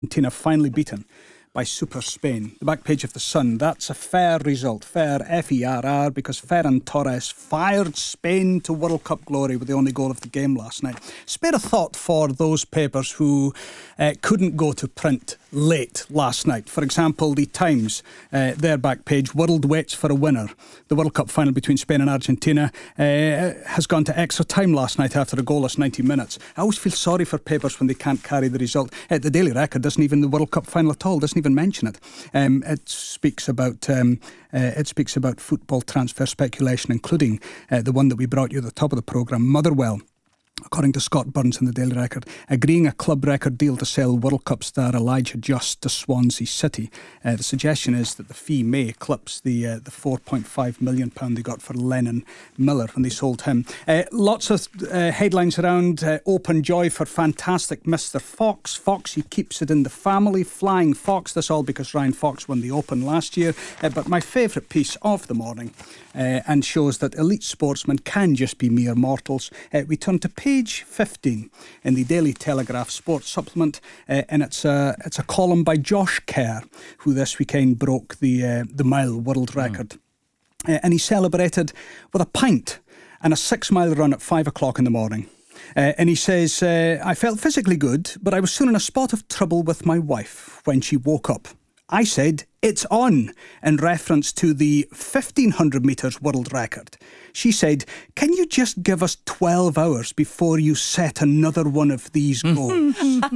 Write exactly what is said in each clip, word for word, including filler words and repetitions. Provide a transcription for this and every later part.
Argentina finally beaten by Super Spain. The back page of The Sun, that's a fair result. Fair, F E R R, because Ferran Torres fired Spain to World Cup glory with the only goal of the game last night. Spare a thought for those papers who uh, couldn't go to print late last night. For example, The Times, uh, their back page, world waits for a winner. The World Cup final between Spain and Argentina uh, has gone to extra time last night after a goalless ninety minutes. I always feel sorry for papers when they can't carry the result. Uh, the Daily Record doesn't even, the World Cup final at all, doesn't even mention it. Um, it speaks about um, uh, it speaks about football transfer speculation, including uh, the one that we brought you at the top of the programme, Motherwell, according to Scott Burns in the Daily Record, agreeing a club record deal to sell World Cup star Elijah Just to Swansea City. Uh, the suggestion is that the fee may eclipse the uh, the four point five million pounds they got for Lennon Miller when they sold him. Uh, lots of uh, headlines around uh, open joy for fantastic Mister Fox. Foxy keeps it in the family. Flying Fox. This all because Ryan Fox won the Open last year. Uh, but my favourite piece of the morning uh, and shows that elite sportsmen can just be mere mortals. Uh, we turn to page fifteen in the Daily Telegraph Sports Supplement, uh, and it's a it's a column by Josh Kerr, who this weekend broke the uh, the mile world record, mm. uh, and he celebrated with a pint and a six mile run at five o'clock in the morning. Uh, and he says, uh, I felt physically good, but I was soon in a spot of trouble with my wife when she woke up. I said, it's on, in reference to the fifteen hundred metres world record. She said, can you just give us twelve hours before you set another one of these goals?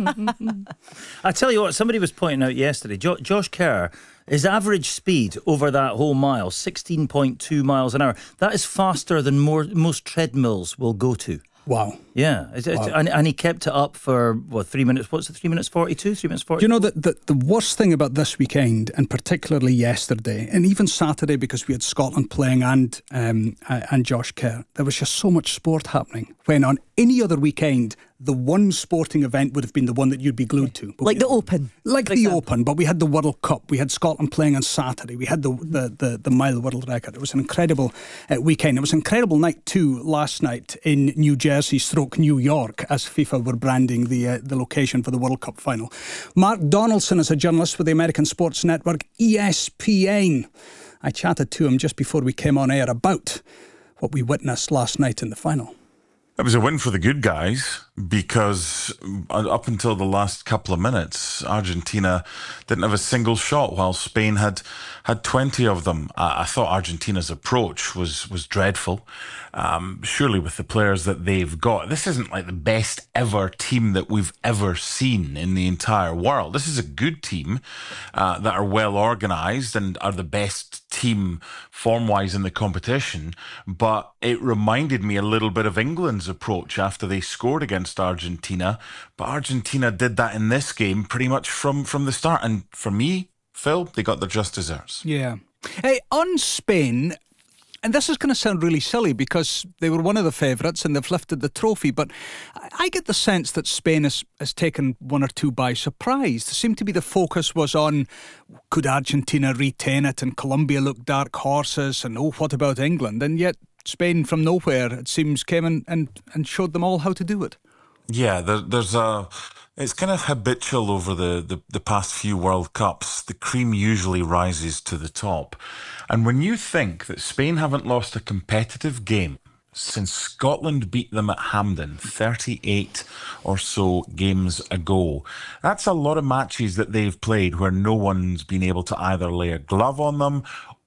I tell you what, somebody was pointing out yesterday, jo- Josh Kerr, his average speed over that whole mile, sixteen point two miles an hour. That is faster than more, most treadmills will go to. Wow. Yeah, it's, it's, wow. And, and he kept it up for, what, three minutes, what's it, three minutes forty-two, three minutes forty? Do you know that the, the worst thing about this weekend, and particularly yesterday, and even Saturday because we had Scotland playing and um, uh, and Josh Kerr, there was just so much sport happening, when on any other weekend, the one sporting event would have been the one that you'd be glued to. But like we, the Open. Like the example. Open, but we had the World Cup, we had Scotland playing on Saturday, we had the the, the, the mile world record. It was an incredible uh, weekend. It was an incredible night too last night in New Jersey stroke New York, as FIFA were branding the uh, the location for the World Cup final. Mark Donaldson is a journalist with the American Sports Network, E S P N. I chatted to him just before we came on air about what we witnessed last night in the final. It was a win for the good guys because up until the last couple of minutes, Argentina didn't have a single shot while Spain had had twenty of them. I, I thought Argentina's approach was was dreadful. Um, surely with the players that they've got, this isn't like the best ever team that we've ever seen in the entire world. This is a good team uh, that are well organised and are the best team form-wise in the competition. But it reminded me a little bit of England's approach after they scored against Argentina. But Argentina did that in this game pretty much from, from the start. And for me, Phil, they got their just desserts. Yeah. Hey, on Spain, and this is going to sound really silly because they were one of the favourites and they've lifted the trophy, but I get the sense that Spain has, has taken one or two by surprise. There seemed to be the focus was on, could Argentina retain it, and Colombia looked dark horses, and oh, what about England? And yet Spain from nowhere, it seems, came in and, and showed them all how to do it. Yeah, there, there's a... It's kind of habitual over the, the, the past few World Cups. The cream usually rises to the top. And when you think that Spain haven't lost a competitive game since Scotland beat them at Hampden thirty-eight or so games ago, that's a lot of matches that they've played where no one's been able to either lay a glove on them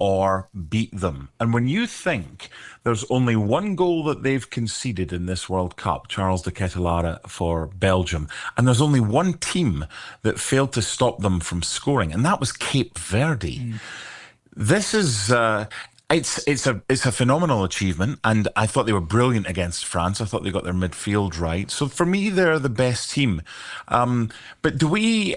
or beat them. And when you think there's only one goal that they've conceded in this World Cup, Charles de Ketelaere for Belgium, and there's only one team that failed to stop them from scoring, and that was Cape Verde. Mm. This is... Uh, It's it's a it's a phenomenal achievement, and I thought they were brilliant against France. I thought they got their midfield right. So for me, they're the best team. Um, but do we,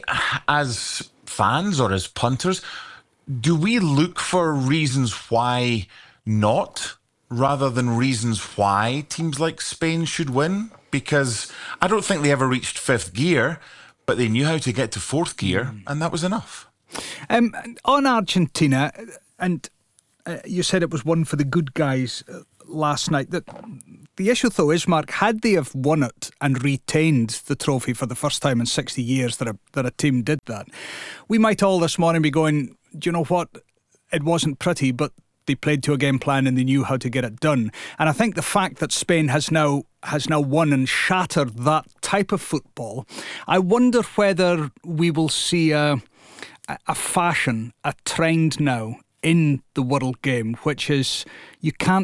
as fans or as punters, do we look for reasons why not, rather than reasons why teams like Spain should win? Because I don't think they ever reached fifth gear, but they knew how to get to fourth gear, mm. and that was enough. Um, on Argentina, and... Uh, you said it was one for the good guys uh, last night. That the issue, though, is, Mark, had they have won it and retained the trophy for the first time in sixty years that a, that a team did that, we might all this morning be going, do you know what? It wasn't pretty, but they played to a game plan and they knew how to get it done. And I think the fact that Spain has now has now won and shattered that type of football, I wonder whether we will see a, a fashion, a trend now in the world game, which is you can't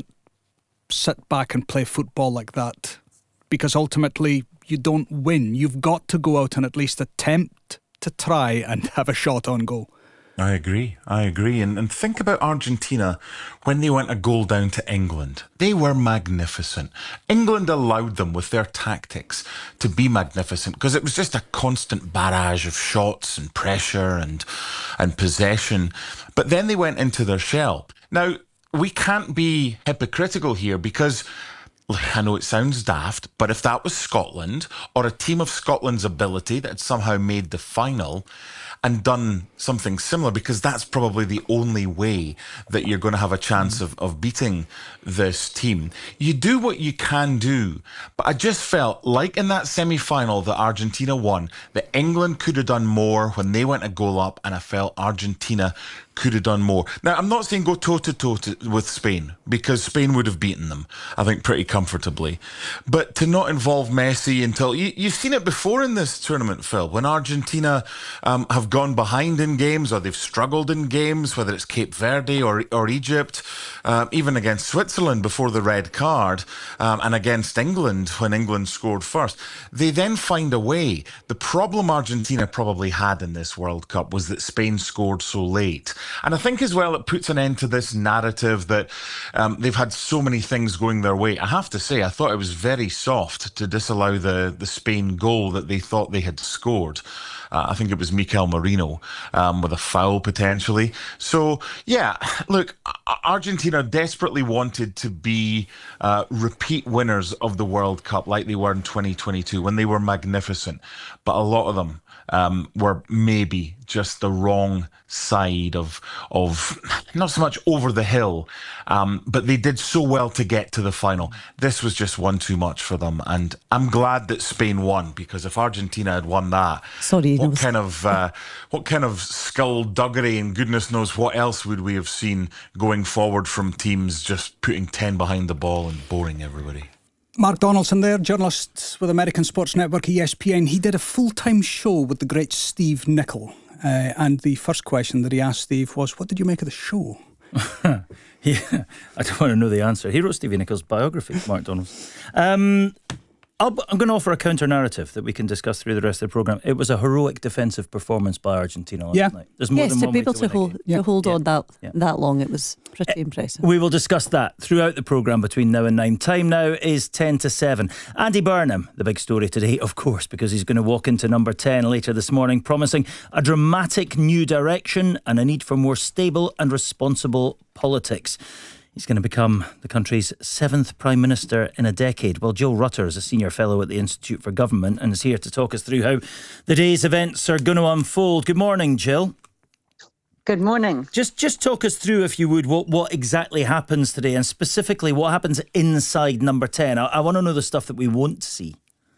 sit back and play football like that because ultimately you don't win. You've got to go out and at least attempt to try and have a shot on goal. I agree. I agree. And, and think about Argentina when they went a goal down to England. They were magnificent. England allowed them with their tactics to be magnificent because it was just a constant barrage of shots and pressure and and possession. But then they went into their shell. Now, we can't be hypocritical here because I know it sounds daft, but if that was Scotland or a team of Scotland's ability that had somehow made the final and done something similar, because that's probably the only way that you're going to have a chance of, of beating this team. You do what you can do. But I just felt like in that semi-final that Argentina won, that England could have done more when they went a goal up, and I felt Argentina could have done more. Now, I'm not saying go toe-to-toe with Spain, because Spain would have beaten them, I think, pretty comfortably. But to not involve Messi until... You, you've seen it before in this tournament, Phil, when Argentina um, have gone behind in games or they've struggled in games, whether it's Cape Verde or, or Egypt, uh, even against Switzerland before the red card, um, and against England when England scored first. They then find a way. The problem Argentina probably had in this World Cup was that Spain scored so late. And I think as well it puts an end to this narrative that um, they've had so many things going their way. I have to say, I thought it was very soft to disallow the, the Spain goal that they thought they had scored. Uh, I think it was Mikel Merino um, with a foul potentially. So, yeah, look, Argentina desperately wanted to be uh, repeat winners of the World Cup like they were in twenty twenty-two when they were magnificent. But a lot of them um, were maybe just the wrong side of, of not so much over the hill, um, but they did so well to get to the final. This was just one too much for them. And I'm glad that Spain won, because if Argentina had won that, Sorry, what no. kind of uh, what kind of skullduggery and goodness knows what else would we have seen going forward from teams just putting ten behind the ball and boring everybody. Mark Donaldson there, journalist with American Sports Network, E S P N. He did a full-time show with the great Steve Nicol. Uh, and the first question that he asked Steve was, what did you make of the show? Yeah, I don't want to know the answer. He wrote Stevie Nichol's biography, Mark Donaldson. Um, I'll, I'm going to offer a counter-narrative that we can discuss through the rest of the programme. It was a heroic defensive performance by Argentina last yeah. night. There's more yes, than to one be way able to, to, win a hold, game. to Yeah. hold Yeah. on that Yeah. that long, it was pretty impressive. We will discuss that throughout the programme between now and nine. Time now is ten to seven. Andy Burnham, the big story today, of course, because he's going to walk into number ten later this morning, promising a dramatic new direction and a need for more stable and responsible politics. He's going to become the country's seventh Prime Minister in a decade. Well, Jill Rutter is a senior fellow at the Institute for Government and is here to talk us through how the day's events are going to unfold. Good morning, Jill. Good morning. Just just talk us through, if you would, what, what exactly happens today, and specifically what happens inside number ten. I, I want to know the stuff that we won't see.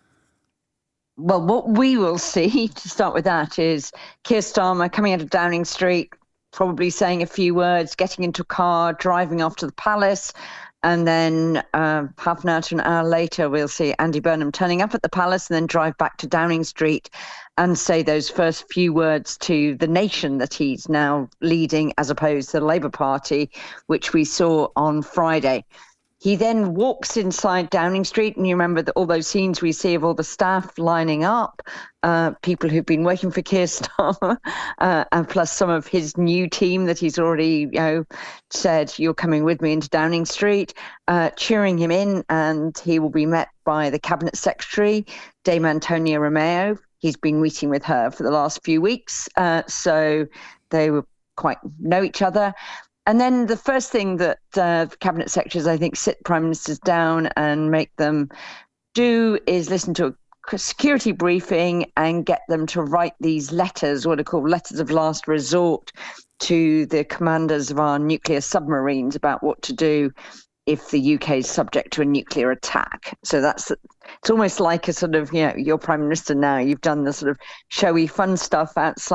Well, what we will see, to start with that, is Keir Starmer coming out of Downing Street, probably saying a few words, getting into a car, driving off to the palace. And then uh, half an hour to an hour later, we'll see Andy Burnham turning up at the palace and then drive back to Downing Street and say those first few words to the nation that he's now leading, as opposed to the Labour Party, which we saw on Friday. He then walks inside Downing Street, and you remember that all those scenes we see of all the staff lining up, uh, people who've been working for Keir Starmer, uh, and plus some of his new team that he's already, you know, said, you're coming with me into Downing Street, uh, cheering him in, and he will be met by the Cabinet Secretary, Dame Antonia Romeo. He's been meeting with her for the last few weeks, uh, so they will quite know each other. And then the first thing that uh, cabinet secretaries, I think, sit prime ministers down and make them do is listen to a security briefing and get them to write these letters, what are called letters of last resort, to the commanders of our nuclear submarines about what to do if the U K is subject to a nuclear attack. So that's it's almost like a sort of, you know, you're Prime Minister now, you've done the sort of showy fun stuff outside